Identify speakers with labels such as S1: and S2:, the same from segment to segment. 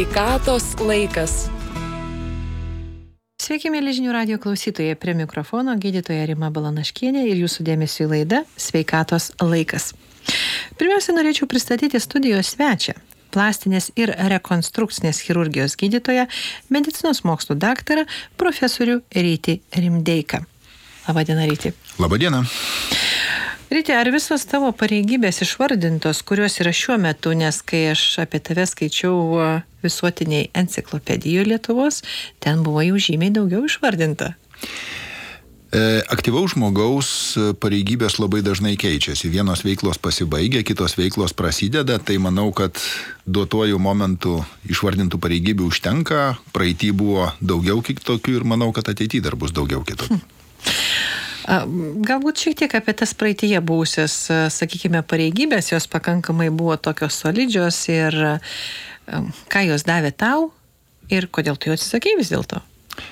S1: Sveikatos laikas.
S2: Sveiki, mėly žinių radijo klausytojai, prie mikrofono gydytoja Rima Balanaškienė ir jūsų dėmesio į laidą Sveikatos laikas. Pirmiausia, norėčiau pristatyti studijos svečią, plastinės ir rekonstrukcinės chirurgijos gydytoją, medicinos mokslų daktarą, profesorių Rytį Rimdeiką. Labadiena, Ryti.
S3: Labadiena.
S2: Ryti, ar visos tavo pareigybės išvardintos, kurios yra šiuo metu, nes kai aš apie tave skaičiau visuotiniai enciklopedijoje Lietuvos, ten buvo jau žymiai daugiau išvardinta?
S3: Aktyvaus žmogaus pareigybės labai dažnai keičiasi. Vienos veiklos pasibaigia, kitos veiklos prasideda, tai manau, kad duotuoju momentu išvardintų pareigybių užtenka. Praeity buvo daugiau kitokių ir manau, kad ateityje dar bus daugiau kitokių.
S2: Galbūt šiek tiek apie tas praeityje buvusias, sakykime, pareigybės, jos pakankamai buvo tokios solidžios ir ką jos davė tau ir kodėl tu jų atsisakei vis dėlto?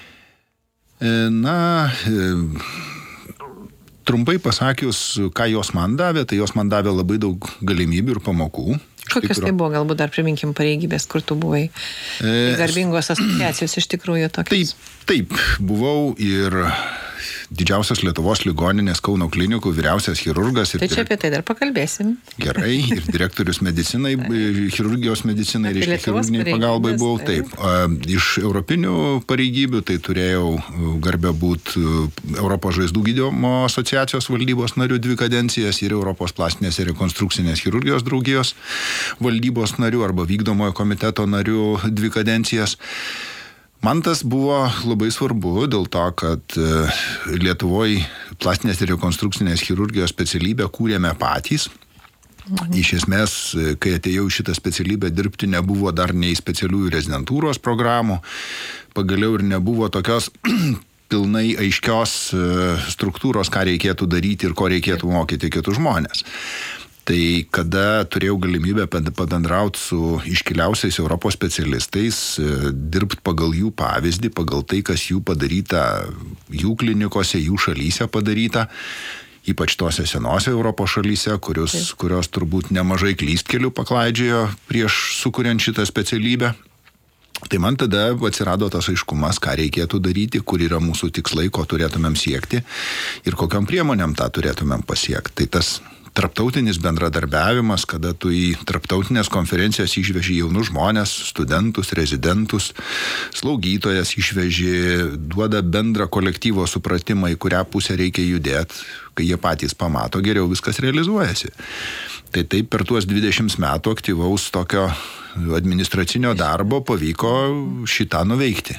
S3: Trumpai pasakius, ką jos man davė, tai jos man davė labai daug galimybių ir pamokų.
S2: Kokios tai buvo, galbūt dar priminkim pareigybės, kur tu buvai? Garbingos asociacijos iš tikrųjų tokios.
S3: Taip, buvau ir didžiausios Lietuvos ligoninės Kauno klinikų vyriausias chirurgas.
S2: Tai čia apie tai dar pakalbėsim.
S3: Gerai, ir direktorius medicinai, chirurgijos medicinai, reiškia chirurginiai pagalbai buvau. Taip, iš europinių pareigybių tai turėjau garbę būti Europos žaizdų gydymo asociacijos valdybos narių 2 kadencijas ir Europos plastinės ir rekonstrukcinės chirurgijos draugijos valdybos narių arba vykdomojo komiteto narių 2 kadencijas. Man tas buvo labai svarbu dėl to, kad Lietuvoje plastinės ir rekonstrukcinės chirurgijos specialybę kūrėme patys. Iš esmės, kai atėjau į šitą specialybę dirbti, nebuvo dar nei specialiųjų rezidentūros programų, pagaliau ir nebuvo tokios pilnai aiškios struktūros, ką reikėtų daryti ir ko reikėtų mokyti kitus žmonės. Tai kada turėjau galimybę pabendrauti su iškiliausiais Europos specialistais, dirbti pagal jų pavyzdį, pagal tai, kas jų padaryta, jų klinikose, jų šalyse padaryta, ypač tose senose Europos šalyse, kurios turbūt nemažai klystkelių paklaidžiojo prieš sukuriant šitą specialybę. Tai man tada atsirado tas aiškumas, ką reikėtų daryti, kur yra mūsų tikslai, ko turėtumėm siekti ir kokiom priemonėm tą turėtumėm pasiekti. Tai tas tarptautinis bendradarbiavimas, kada tu į tarptautinės konferencijas išveži jaunus žmonės, studentus, rezidentus, slaugytojas išveži, duoda bendrą kolektyvo supratimą, į kurią pusę reikia judėti, kai jie patys pamato, geriau viskas realizuojasi. Tai taip per tuos 20 metų aktyvaus tokio administracinio darbo pavyko šitą nuveikti.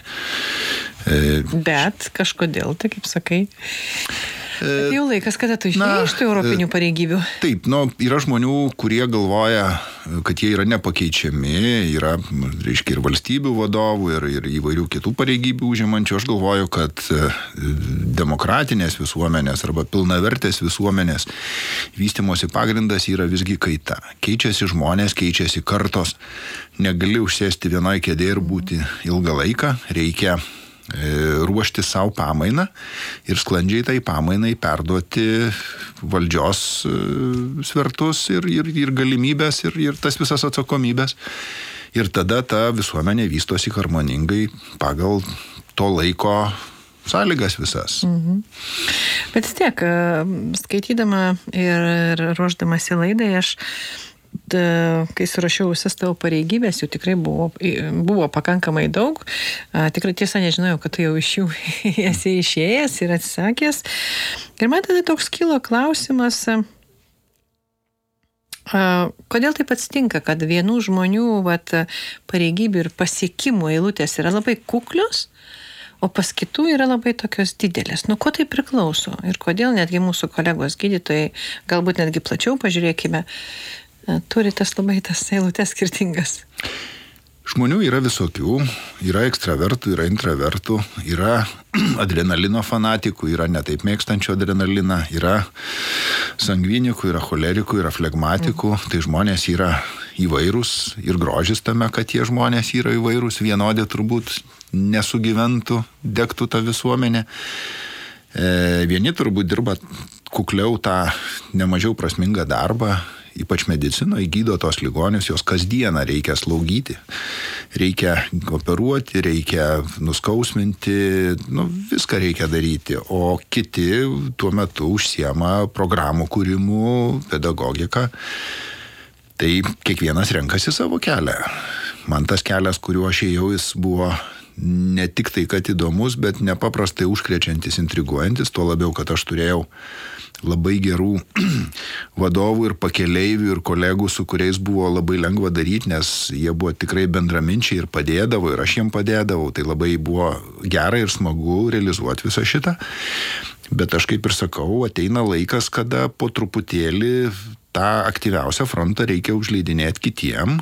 S2: Bet kažkodėl, tai kaip sakai, bet jau laikas, kada tu išėjai iš tų europinių pareigybių.
S3: Taip, yra žmonių, kurie galvoja, kad jie yra nepakeičiami, yra, reiškia, ir valstybių vadovų, ir įvairių kitų pareigybių užimančių. Aš galvoju, kad demokratinės visuomenės arba pilnavertės visuomenės vystymosi pagrindas yra visgi kaita. Keičiasi žmonės, keičiasi kartos, negali užsėsti vienoj kėdėje ir būti ilgą laiką, reikia ruošti savo pamainą ir sklandžiai tai pamainai perduoti valdžios svertus ir galimybės ir tas visas atsakomybės. Ir tada ta visuomenė vystosi harmoningai pagal to laiko sąlygas visas.
S2: Bet vis tiek, skaitydama ir ruošdamasi laidai, aš kai surašiau visas tavo pareigybės, jų tikrai buvo pakankamai daug. Tikrai tiesa nežinojau, kad tu jau iš jų esi išėjęs ir atsisakęs. Ir man tada toks kilo klausimas, kodėl taip atsitinka, kad vienų žmonių pareigybių ir pasiekimų eilutės yra labai kuklios, o pas kitų yra labai tokios didelės. Ko tai priklauso? Ir kodėl netgi mūsų kolegos gydytojai, galbūt netgi plačiau pažiūrėkime, turi tas eilutes skirtingas?
S3: Žmonių yra visokių, yra ekstravertų, yra intravertų, yra adrenalino fanatikų, yra netaip mėgstančių adrenaliną, yra sangvinikų, yra cholerikų, yra flegmatikų, tai žmonės yra įvairūs ir grožis tame, kad tie žmonės yra įvairūs, vienodė turbūt nesugyventų, degtų tą visuomenę. Vieni turbūt dirba kukliau tą nemažiau prasmingą darbą ypač medicinoje, gydo tos ligonius, jos kasdieną reikia slaugyti, reikia operuoti, reikia nuskausminti, viską reikia daryti, o kiti tuo metu užsiema programų kūrimu, pedagogiką. Tai kiekvienas renkasi savo kelią. Man tas kelias, kuriuo aš ėjau, jis buvo ne tik tai, kad įdomus, bet nepaprastai užkrečiantis, intriguojantis, tuo labiau, kad aš turėjau labai gerų vadovų ir pakeleivių ir kolegų, su kuriais buvo labai lengva daryti, nes jie buvo tikrai bendraminčiai ir padėdavo, ir aš jiem padėdavau. Tai labai buvo gera ir smagu realizuoti visą šitą. Bet aš kaip ir sakau, ateina laikas, kada po truputėlį tą aktyviausią frontą reikia užleidinėti kitiem.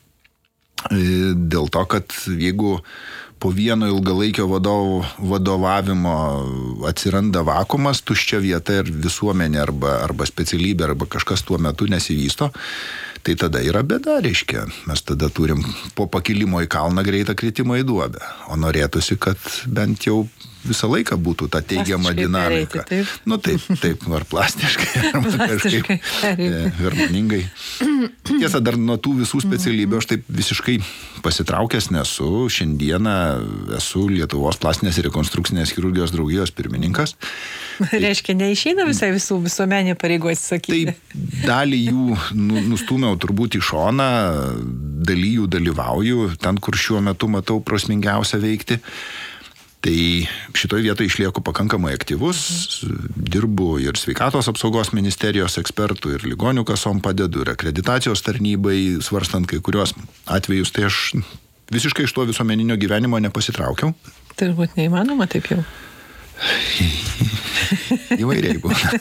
S3: Dėl to, kad jeigu po vieno ilgalaikio vadovavimo atsiranda vakuumas, tuščia vieta ir visuomenė arba specialybė arba kažkas tuo metu nesivysto, tai tada yra bėda, reiškia. Mes tada turim po pakilimo į kalną greitą kritimą į duobę. O norėtųsi, kad bent jau visą laiką būtų ta teigiama dinamika. Taip, ar plastiškai, arba kažkaip harmoningai. Tiesa, dar nuo tų visų specialybių aš taip visiškai pasitraukęs nesu. Šiandieną esu Lietuvos plastinės ir rekonstrukcinės chirurgijos draugijos pirmininkas.
S2: Reiškia, neišeina visų visuomenė pareigų atsisakyti.
S3: Tai dalį jų nustūmiau turbūt į šoną, dalį jų dalyvauju, ten, kur šiuo metu matau prasmingiausia veikti. Tai šitoj vietoje išlieku pakankamai aktyvus, dirbu ir sveikatos apsaugos ministerijos ekspertų, ir ligonių kasom padedu, ir akreditacijos tarnybai, svarstant kai kurios atvejus, tai aš visiškai iš to visuomeninio gyvenimo nepasitraukiau.
S2: Turbūt neįmanoma taip jau.
S3: Įvairiai būna.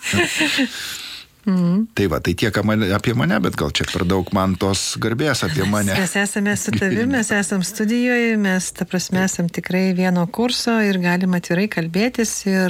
S3: Tai va, tai tiek apie mane, bet gal čia per daug man tos garbės apie mane.
S2: Mes esame su tavimi, mes esam studijoje, mes, ta prasme, esam tikrai vieno kurso ir galim atvirai kalbėtis ir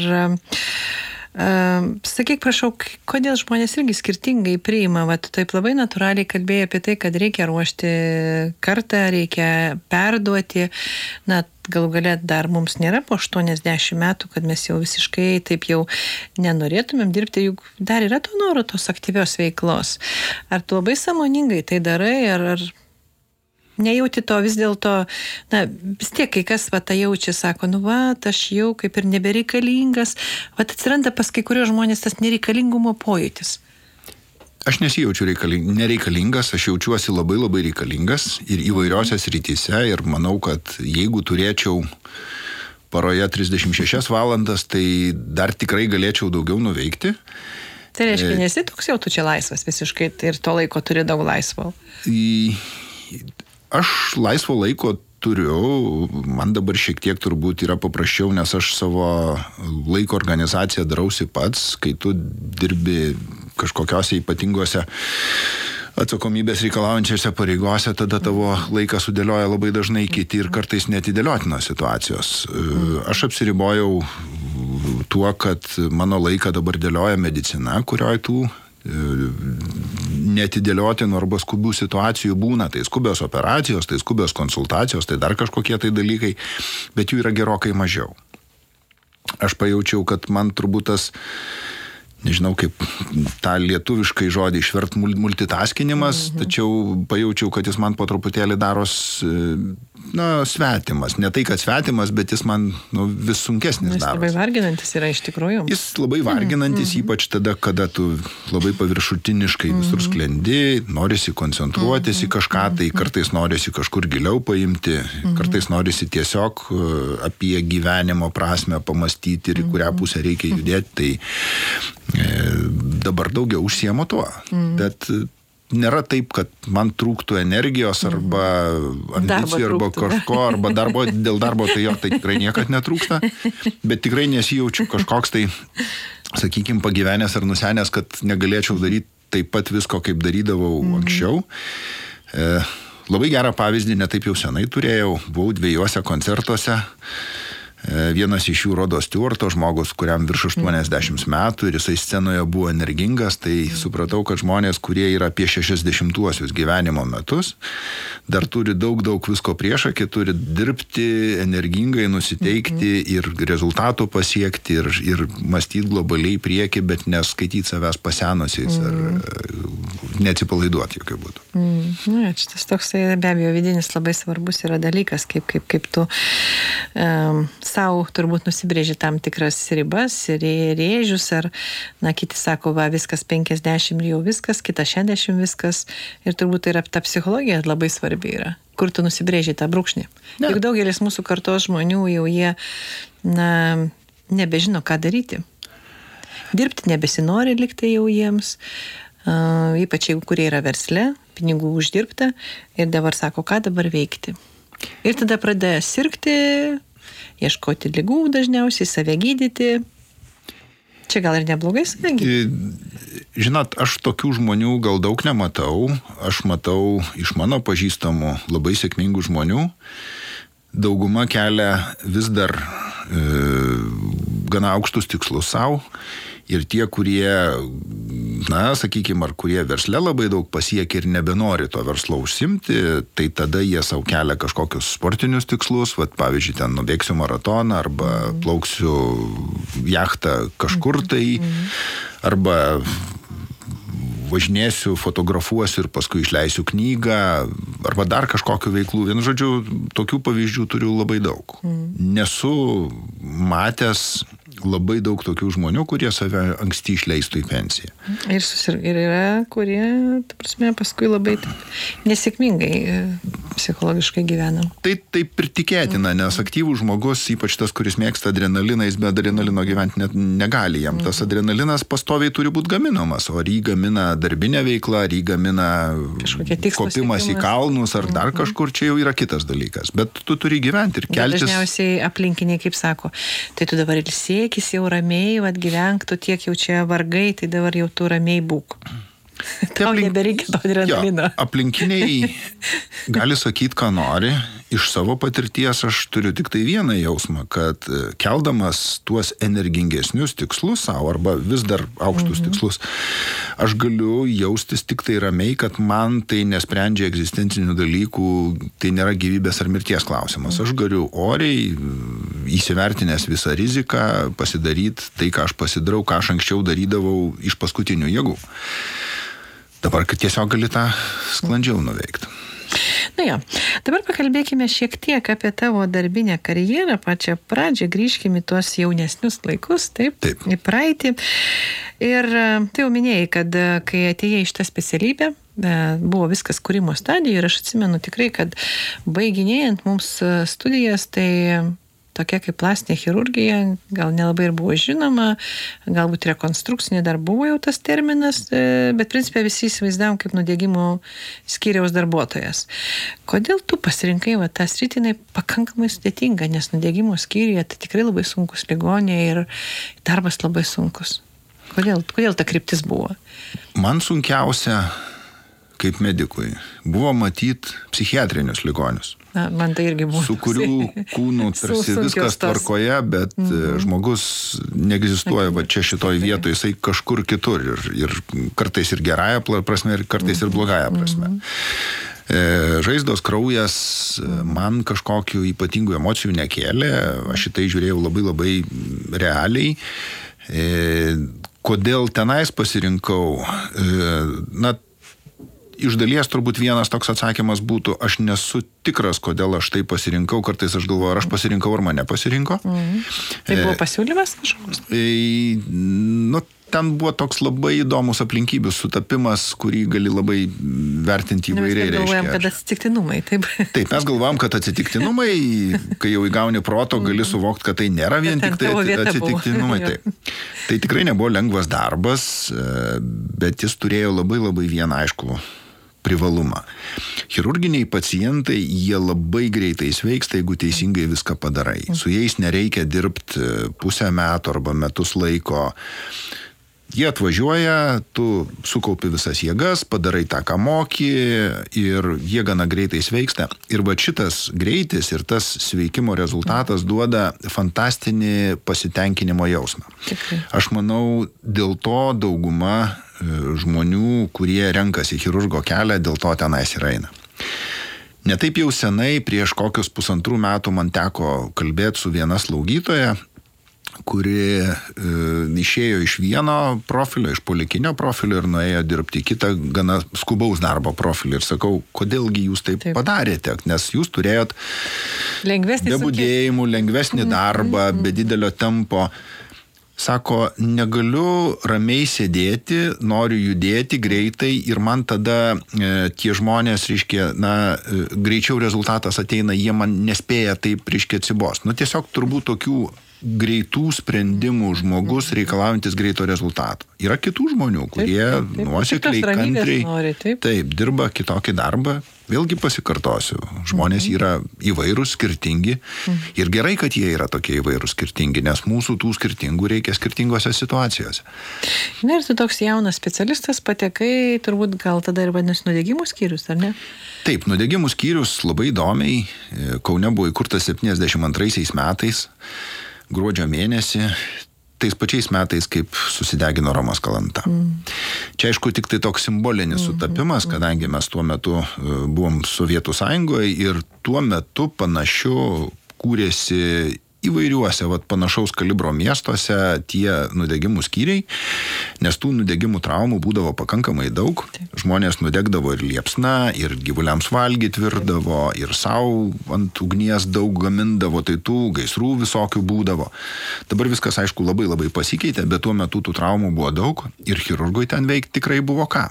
S2: sakyk, prašau, kodėl žmonės irgi skirtingai priima, va, tu taip labai natūraliai kalbėjai apie tai, kad reikia ruošti kartą, reikia perduoti, galų gale dar mums nėra po 80 metų, kad mes jau visiškai taip jau nenorėtumėm dirbti, juk dar yra to noro tos aktyvios veiklos. Ar tu labai sąmoningai tai darai, ar nejauti to vis dėlto, vis tiek kai kas tą jaučia, sako, aš jau kaip ir nebereikalingas, atsiranda pas kai kurios žmonės tas nereikalingumo pojūtis.
S3: Aš nesijaučiu nereikalingas, aš jaučiuosi labai labai reikalingas ir įvairiose srityse ir manau, kad jeigu turėčiau paroje 36 valandas, tai dar tikrai galėčiau daugiau nuveikti.
S2: Tai reiškia, nesi toks jau tu čia laisvas visiškai ir to laiko turi daug laisvo?
S3: Aš laisvo laiko turiu, man dabar šiek tiek turbūt yra paprasčiau, nes aš savo laiko organizaciją darausi pats, kai tu dirbi kažkokiose ypatingose atsakomybės reikalaujančiose pareigose, tada tavo laiką sudėlioja labai dažnai kiti ir kartais neatidėliotinos situacijos. Aš apsiribojau tuo, kad mano laiką dabar dėlioja medicina, kurioje tų neatidėliotinų arba skubių situacijų būna, tai skubios operacijos, tai skubios konsultacijos, tai dar kažkokie tai dalykai, bet jų yra gerokai mažiau. Aš pajaučiau, kad man turbūt tas, nežinau kaip tą lietuviškai žodį išvert multitaskinimas, tačiau pajaučiau, kad jis man po truputėlį daros svetimas. Ne tai, kad svetimas, bet jis man vis sunkesnis daros.
S2: Jis labai varginantis yra iš tikrųjų.
S3: Jis labai varginantis, ypač tada, kada tu labai paviršutiniškai visur sklendi, norisi koncentruotis į kažką, tai kartais norisi kažkur giliau paimti, kartais norisi tiesiog apie gyvenimo prasmę pamastyti ir į kurią pusę reikia judėti. Tai dabar daugiau užsiemu tuo. Bet nėra taip, kad man trūktų energijos arba ambicijų arba kažko, arba dėl darbo tai jo tai tikrai niekad netrūksta, bet tikrai nesijaučiu kažkoks tai, sakykime, pagyvenęs ar nusenęs, kad negalėčiau daryti taip pat visko, kaip darydavau anksčiau. Labai gerą pavyzdį netaip jau senai turėjau, buvau 2 koncertuose. Vienas iš jų Rodo Stewarto, žmogus, kuriam virš 80 metų ir jisai scenoje buvo energingas, tai supratau, kad žmonės, kurie yra apie 60-uosius gyvenimo metus, dar turi daug visko priešakį, turi dirbti, energingai nusiteikti ir rezultatų pasiekti ir mąstyti globaliai prieki, bet neskaityti savęs pasenusiais ar neatsipalaiduoti jokių būdų.
S2: Šitas toks be abejo vidinis labai svarbus yra dalykas, kaip tu savo turbūt nusibrėži tam tikras ribas, rėžius, ar, kiti sako, viskas 50 jau viskas, kita 60 viskas, ir turbūt tai yra ta psichologija labai svarbi yra. Kur tu nusibrėži tą brūkšnį. Juk daugelis mūsų kartos žmonių jau jie, nebežino, ką daryti. Dirbti nebesinori likti jau jiems, ypač jeigu kurie yra versle, pinigų uždirbta, ir dabar sako, ką dabar veikti. Ir tada pradeda sirgti, ieškoti ligų dažniausiai, save gydyti. Čia gal ir neblogai save gydyti?
S3: Žinot, aš tokių žmonių gal daug nematau. Aš matau iš mano pažįstamų labai sėkmingų žmonių. Dauguma kelia vis dar gana aukštus tikslus savo. Ir tie, kurie, sakykime, ar kurie versle labai daug pasiekia ir nebenori to verslo užsimti, tai tada jie savo kelia kažkokius sportinius tikslus, pavyzdžiui, ten nubėgsiu maratoną, arba plauksiu jachtą kažkur tai, arba važinėsiu, fotografuosiu ir paskui išleisiu knygą, arba dar kažkokiu veiklų. Vienu žodžiu, tokių pavyzdžių turiu labai daug. Nesu matęs labai daug tokių žmonių, kurie save anksti išleistų į pensiją.
S2: Ir yra, kurie, ta prasme, paskui labai nesėkmingai psichologiškai gyvena.
S3: Tai taip ir tikėtina, nes aktyvus žmogus, ypač tas, kuris mėgsta adrenaliną, jis be adrenalino gyventi net negali. Jam tas adrenalinas pastoviai turi būti gaminamas, o ar jį gamina darbinė veikla, ar jį gamina kopimas į kalnus, ar dar kažkur, čia jau yra kitas dalykas. Bet tu turi gyventi ir keltis.
S2: Dažniausiai aplinkiniai, kaip sako, tai tu dabar ilsėkis jau ramiai, gyvenk, tu tiek jau čia vargai, tai dabar jau tu ramiai būk. Tau nebereikia to adrenalino.
S3: Aplinkiniai gali sakyti, ką nori. Iš savo patirties aš turiu tik tai vieną jausmą, kad keldamas tuos energingesnius tikslus savo, arba vis dar aukštus tikslus, aš galiu jaustis tik tai ramiai, kad man tai nesprendžia egzistencinių dalykų, tai nėra gyvybės ar mirties klausimas. Aš galiu oriai, įsivertinęs visą riziką, pasidaryti tai, ką aš pasidarau, ką aš anksčiau darydavau iš paskutinių jėgų. Dabar tiesiog gali tą sklandžiau nuveikti.
S2: Dabar pakalbėkime šiek tiek apie tavo darbinę karjerą, pačią pradžią, grįžkime į tuos jaunesnius laikus, taip. Į praeitį. Ir tai jau minėjai, kad kai atėjai iš tą specialybę, buvo viskas kūrimo stadijoje, ir aš atsimenu tikrai, kad baiginėjant mums studijas, tai tokia kaip plastinė chirurgija, gal nelabai ir buvo žinoma, galbūt rekonstrukcinė dar buvo jau tas terminas, bet principė visi įsivaizdavom kaip nudegimo skyriaus darbuotojas. Kodėl tu pasirinkai tą sritį, jinai pakankamai sudėtinga, nes nudegimo skyriuje tai tikrai labai sunkus ligoniai ir darbas labai sunkus. Kodėl ta kryptis buvo?
S3: Man sunkiausia kaip medikui buvo matyti psichiatrinius ligonius.
S2: Man tai irgi buvo.
S3: Su kurių kūnų tarsi viskas tvarkoje, bet žmogus neegzistuoja čia šitoj vietoje, jisai kažkur kitur ir kartais ir gerąją prasme, ir kartais ir blogąją prasme. Žaizdos, kraujas man kažkokių ypatingų emocijų nekėlė, aš šitai žiūrėjau labai labai realiai. Kodėl tenais pasirinkau? Iš dalies turbūt vienas toks atsakymas būtų, aš nesu tikras, kodėl aš tai pasirinkau, kartais aš galvoju, ar aš pasirinkau, ar mane pasirinko.
S2: Tai buvo pasiūlymas kažkoks?
S3: Ten buvo toks labai įdomus aplinkybių sutapimas, kurį gali labai vertinti įvairiai.
S2: Mes galvojam, kad atsitiktinumai, taip.
S3: Taip, mes galvojam, kad atsitiktinumai, kai jau įgauni proto, gali suvokti, kad tai nėra vien tik tai atsitiktinumai. Tai tikrai nebuvo lengvas darbas, bet jis turėjo labai labai vieną aišku privalumą. Chirurginiai pacientai, jie labai greitai sveiksta, jeigu teisingai viską padarai. Su jais nereikia dirbti pusę metų arba metus laiko. Jie atvažiuoja, tu sukaupi visas jėgas, padarai tą, ką moki ir jie gana greitai sveiksta. Ir va šitas greitis ir tas sveikimo rezultatas duoda fantastinį pasitenkinimo jausmą. Aš manau, dėl to dauguma žmonių, kurie renkasi chirurgo kelią, dėl to tenais ir eina. Netaip jau senai, prieš kokius 1,5 metų man teko kalbėti su viena slaugytoja, kuri išėjo iš vieno profilio, iš polikinio profilio ir nuėjo dirbti kitą gana skubaus darbo profilį. Ir sakau, kodėlgi jūs taip padarėte, nes jūs turėjot be budėjimų, lengvesnį darbą, be didelio tempo. Sako, negaliu ramiai sėdėti, noriu judėti greitai ir man tada tie žmonės, reiškia, greičiau rezultatas ateina, jie man nespėja taip, reiškia, atsibos. Tiesiog turbūt tokių greitų sprendimų žmogus reikalaujantis greito rezultato. Yra kitų žmonių, kurie nuosekliai, kantriai taip, dirba kitokį darbą. Vėlgi pasikartosiu, žmonės yra įvairūs, skirtingi ir gerai, kad jie yra tokie įvairūs, skirtingi, nes mūsų tų skirtingų reikia skirtingose situacijose.
S2: Na ir tu toks jaunas specialistas patekai, turbūt gal tada ir vadinasi nudegimų skyrius, ar ne?
S3: Taip, nudegimų skyrius labai įdomiai, Kaune buvo įkurtas 72 metais, gruodžio mėnesį, tais pačiais metais, kaip susidegino Romas Kalanta. Čia, aišku, tik tai toks simbolinis sutapimas, kadangi mes tuo metu buvom Sovietų Sąjungoje ir tuo metu panašiu kūrėsi įvairiuose panašaus kalibro miestuose tie nudegimų skyriai, nes tų nudegimų traumų būdavo pakankamai daug. Žmonės nudegdavo ir liepsna, ir gyvuliams valgyti virdavo, ir savo ant ugnies daug gamindavo, tai tų gaisrų visokių būdavo. Dabar viskas, aišku, labai labai pasikeitė, bet tuo metu tų traumų buvo daug ir chirurgui ten veikti tikrai buvo ką.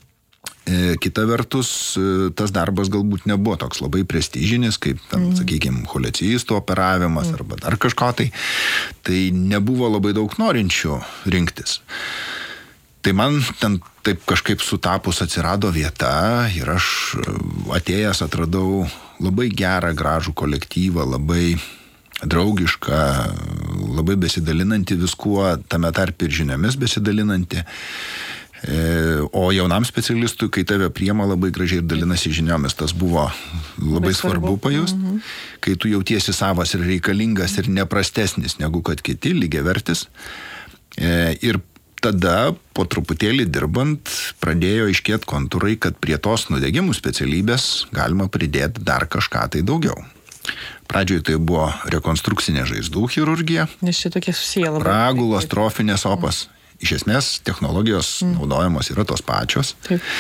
S3: Kita vertus, tas darbas galbūt nebuvo toks labai prestižinis, kaip, sakykime, cholecistų operavimas arba dar kažko tai nebuvo labai daug norinčių rinktis. Tai man ten taip kažkaip sutapus atsirado vieta ir aš atėjęs atradau labai gerą, gražų kolektyvą, labai draugišką, labai besidalinantį viskuo, tame tarp ir žiniomis besidalinantį. O jaunam specialistui, kai tave priema, labai gražiai ir dalinasi žiniomis, tas buvo labai svarbu pajust, kai tu jautiesi savas ir reikalingas ir neprastesnis negu kad kiti, lygiavertis. Ir tada, po truputėlį dirbant, pradėjo aiškėti kontūrai, kad prie tos nudegimų specialybės galima pridėti dar kažką tai daugiau. Pradžioje tai buvo rekonstrukcinė žaizdų chirurgija,
S2: nes čia tokie susiję labai.
S3: Ragulos, trofinės opas. Iš esmės, technologijos naudojamos yra tos pačios.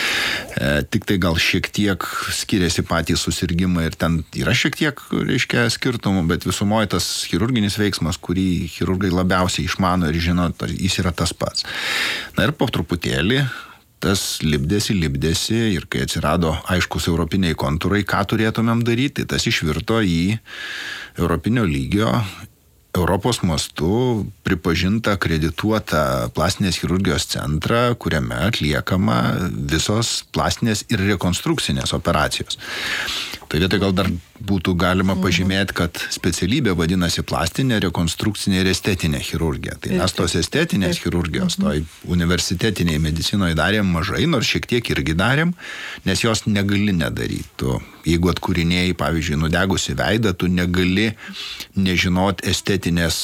S3: Tik tai gal šiek tiek skiriasi patys susirgimai ir ten yra šiek tiek, reiškia, skirtumų, bet visumoje tas chirurginis veiksmas, kurį chirurgai labiausiai išmano ir žino, jis yra tas pats. Na ir po truputėlį tas lipdėsi ir kai atsirado aiškus europiniai kontūrai, ką turėtumėm daryti, tas išvirto į europinio lygio Europos mastu pripažinta, akredituota plastinės chirurgijos centrą, kuriame atliekama visos plastinės ir rekonstrukcinės operacijos. Tai vietoj gal dar būtų galima pažymėti, kad specialybė vadinasi plastinė, rekonstrukcinė ir estetinė chirurgija. Tai mes tos estetinės chirurgijos, toj universitetiniai medicinoje darėm mažai, nors šiek tiek irgi darėm, nes jos negali nedaryti. Tu, jeigu atkūrinėjai, pavyzdžiui, nudegusi veidą, tu negali nežinot estetinės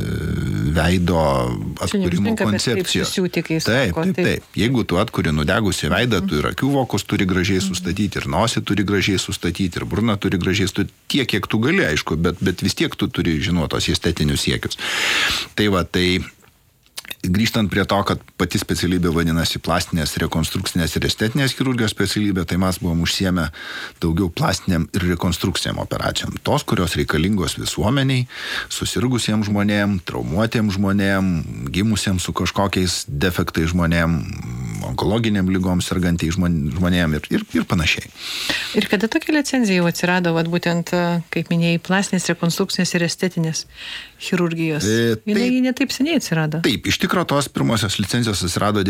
S3: veido atkūrimo koncepcijos. Taip. Jeigu tu atkuri nudegusi veidą, tu ir akių vokus turi gražiai sustatyti, ir nosį turi gražiai sustatyti, ir burną turi gražiai sustatyti, tiek, kiek tu gali, aišku, bet vis tiek tu turi žinotos estetinius siekius. Tai va, tai grįžtant prie to, kad pati specialybė vadinasi plastinės, rekonstrukcinės ir estetinės chirurgijos specialybė, tai mes buvom užsiėmę daugiau plastiniam ir rekonstrukciniam operacijom. Tos, kurios reikalingos visuomeniai, susirgusiems žmonėm, traumuotiems žmonėm, gimusiems su kažkokiais defektais žmonėm, onkologiniam lygom sergantiai žmonėm ir panašiai.
S2: Ir kada tokia licenzija jau atsirado, būtent, kaip minėjai, plastinės, rekonstrukcinės ir estetinės chirurgijos? Jinai ne taip seniai atsirado.
S3: Taip, iš tikro tos pirmosios licenzijos atsirado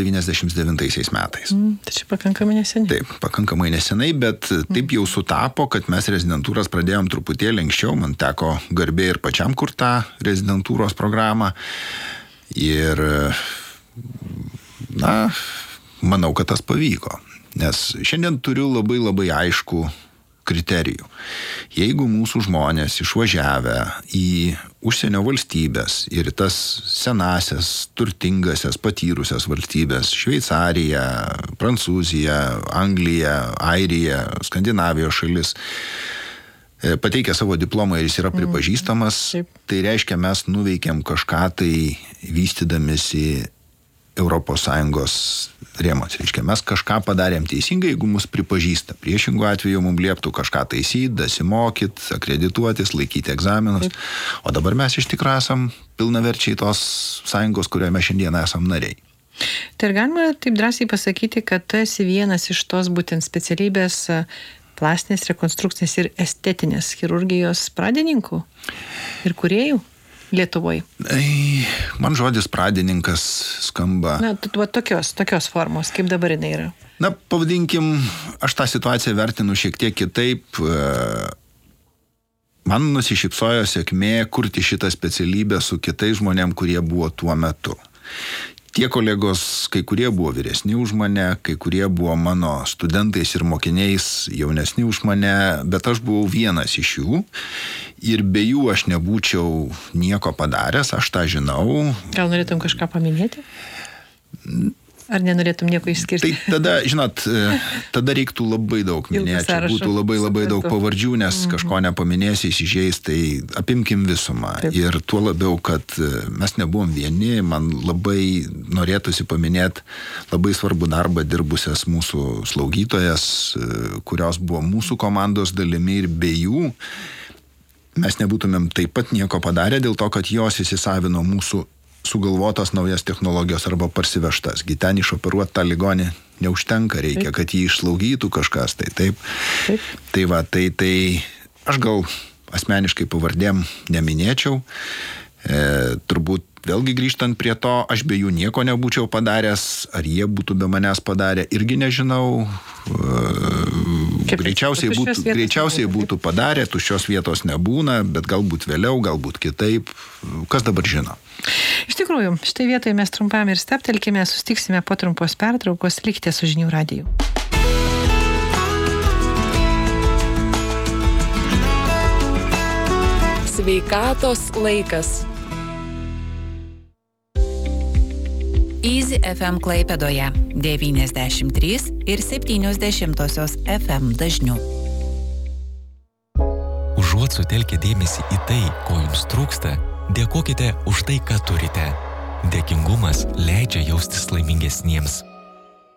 S3: 99 metais.
S2: Tai čia pakankamai neseniai.
S3: Taip, pakankamai nesenai, bet taip jau sutapo, kad mes rezidentūras pradėjom truputėlį anksčiau, man teko garbė ir pačiam kur tą rezidentūros programą. Ir, manau, kad tas pavyko, nes šiandien turiu labai labai aišku kriterijų. Jeigu mūsų žmonės išvažiavę į užsienio valstybės ir tas senasias, turtingasias, patyrusias valstybės, Šveicarija, Prancūzija, Anglija, Airija, Skandinavijos šalis, pateikia savo diplomą ir jis yra pripažįstamas, tai reiškia, mes nuveikėm kažką tai vystydamėsi ES rėmos. Reiškia, mes kažką padarėm teisingai, jeigu mus pripažįsta. Priešingų atveju mums lieptų kažką taisyti, dasimokyti, akredituotis, laikyti egzaminus. O dabar mes iš tikrųjų esam pilnaverčiai tos sąjungos, kurioje mes šiandien esam nariai.
S2: Tai ir galima taip drąsiai pasakyti, kad tu esi vienas iš tos būtent specialybės plastinės, rekonstrukcinės ir estetinės chirurgijos pradininkų ir kūrėjų Lietuvoje?
S3: Man žodis pradininkas skamba...
S2: Na, tokios formos, kaip dabar jinai yra.
S3: Na, pavadinkim, aš tą situaciją vertinu šiek tiek kitaip. Man nusišypsojo sėkmė kurti šitą specialybę su kitais žmonėm, kurie buvo tuo metu. Tie kolegos, kai kurie buvo vyresni už mane, kai kurie buvo mano studentais ir mokiniais jaunesni už mane, bet aš buvau vienas iš jų ir be jų aš nebūčiau nieko padaręs, aš tą žinau.
S2: Gal norėtum kažką paminėti? Ar nenorėtum nieko išskirti?
S3: Tai tada, žinot, tada reiktų labai daug minėti, būtų labai daug pavardžių, nes kažko nepaminėsi, įsižeis, tai apimkim visumą. Taip. Ir tuo labiau, kad mes nebuvom vieni, man labai norėtųsi paminėti labai svarbų darbą dirbusias mūsų slaugytojas, kurios buvo mūsų komandos dalimi ir be jų mes nebūtumėm taip pat nieko padarę dėl to, kad jos įsisavino mūsų sugalvotas naujas technologijos arba parsivežtas. Gi ten išoperuoti tą ligonį neužtenka, reikia, kad jį išslaugytų kažkas. Taip. Tai va, tai aš gal asmeniškai pavardėm neminėčiau. Turbūt vėlgi grįžtant prie to, aš be jų nieko nebūčiau padaręs, ar jie būtų be manęs padarę, irgi nežinau. Greičiausiai būtų padarę, tuščios vietos nebūna, bet galbūt vėliau, galbūt kitaip. Kas dabar žino?
S2: Iš tikrųjų, štai vietoje mes trumpam ir steptelkime, sustiksime po trumpos pertraukos, likite su Žinių radiju.
S1: Sveikatos laikas. Easy FM Klaipėdoje 93 ir 70 FM dažniu.
S4: Užuot sutelkę dėmesį į tai, ko jums trūksta, dėkokite už tai, ką turite. Dėkingumas leidžia jaustis laimingesniems.